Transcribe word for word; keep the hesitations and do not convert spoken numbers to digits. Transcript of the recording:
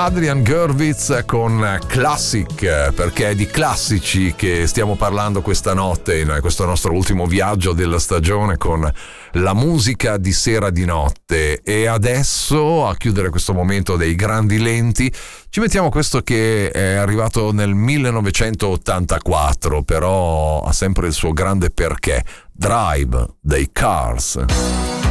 Adrian Gurvitz con Classic, perché è di classici che stiamo parlando questa notte in questo nostro ultimo viaggio della stagione con la musica di sera di notte. E adesso, a chiudere questo momento dei grandi lenti, ci mettiamo questo che è arrivato nel millenovecentottantaquattro, però ha sempre il suo grande perché. Drive dei Cars.